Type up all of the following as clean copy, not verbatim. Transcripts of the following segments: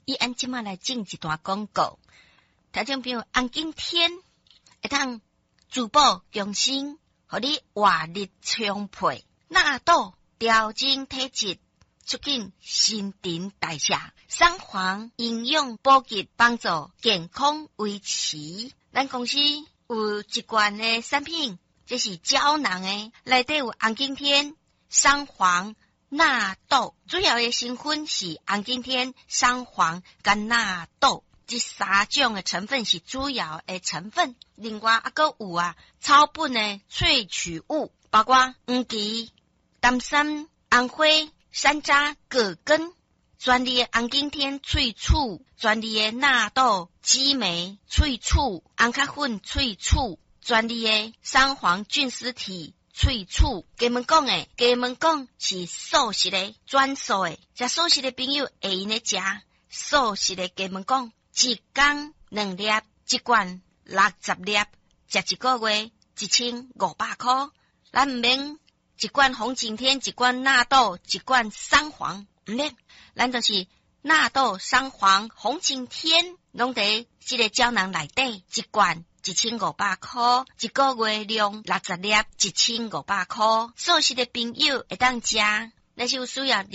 伊按即马来进一段广告。听众朋友，红景天会当珠宝强身，互你活力充沛，纳豆调整体质，促进新陈代谢，三黄营养补给，帮助健康维持。咱公司有一罐的产品，这是胶囊的，内底有红景天、三黄、纳豆，主要的成分是红景天、三黄跟纳豆，这三种的成分是主要的成分。另外还佫有草本的萃取物，包括黄芪、丹参、红花、山楂、葛根，专利的红景天萃取，专利的纳豆、激酶萃取，红咖粉萃取，专利的三黄菌丝体萃取。给们讲是素食的，专素的，食素食的朋友会用来食素食的。给们讲，一天2粒，一罐60粒，食一个月1500块。咱唔免一罐红景天，一罐纳豆，一罐三黄，唔免，咱就是纳豆、三黄、红景天，拢在这个胶囊内底，一罐1500块，一个月量60粒，1500块。素食的朋友会当食，但是有需要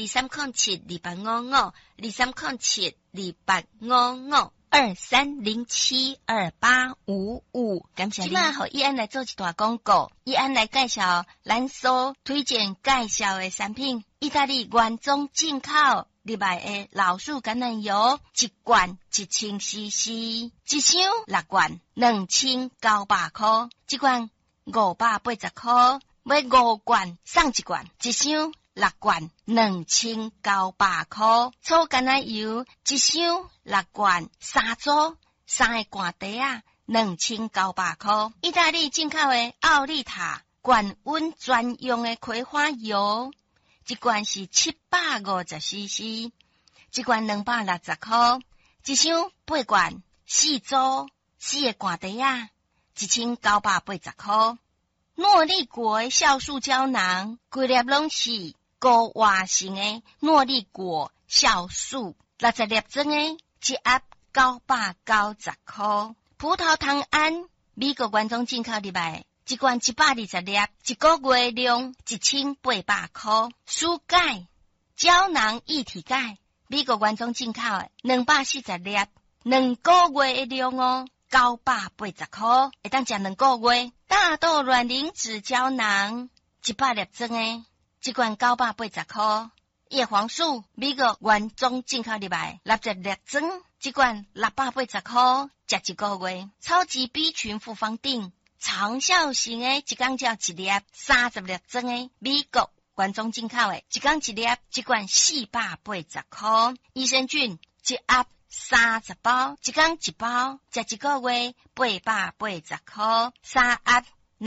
2307285523072855，感谢你。今晚和伊安来做一段广告，伊安来介绍咱所推荐介绍的产品，意大利原装进口入来的老树橄榄油，一罐1000cc， 一箱6罐2900块，一罐580块，买5罐送1罐，一箱6罐2900块。草橄榄油一箱6罐3组，3个罐底2900块。意大利进口的奥利塔高温专用的葵花油，一罐是750cc， 一罐260块，一箱8罐4组，4个罐底1980块。诺丽果的酵素胶囊，规粒拢是高活性的诺丽果酵素，60粒装的，一盒990块。葡萄糖胺，美国原装进口入来，一罐120粒，一个月量1800块。舒钙胶囊一体钙，美国原装进口的240粒，2个月的量980块，会当食2个月。大豆卵磷脂胶囊100粒装的，一罐980块。叶黄素美国原装进口入来，60粒装，一罐680块，食1个月。超级 B 群复方定长效型的，一天照1粒，30粒装的，美国原装进口的，一天1粒，一罐480块。益生菌一盒30包，一天1包，食1个月880块，3盒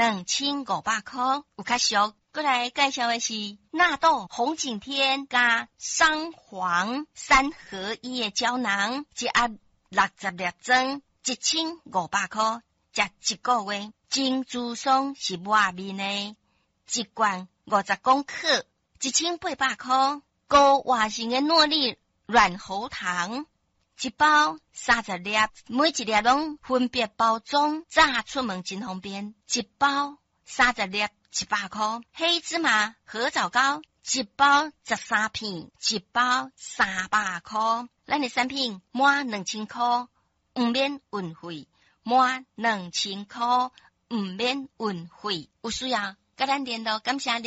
2500块。有较俗，过来介绍的是纳豆、红景天加三黄3合1的胶囊，一盒60粒装，1500块，食1个月。精珠松是外面的，一罐50公克，1800块。高活性的诺丽软喉糖，一包30粒，每一粒拢分别包装，炸出门真方便。一包30粒100块。黑芝麻合枣糕，一包13片，一包300块。咱的产品满2000块，唔免运费，满2000块唔免运费。有需要跟咱联络，感谢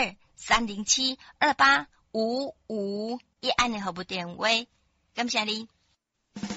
你。2307285523072855，一按的服务电话，感谢你。